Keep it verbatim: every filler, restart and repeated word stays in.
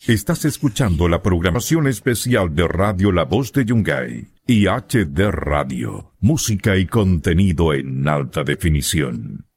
Estás escuchando la programación especial de Radio La Voz de Yungay y H D Radio, música y contenido en alta definición.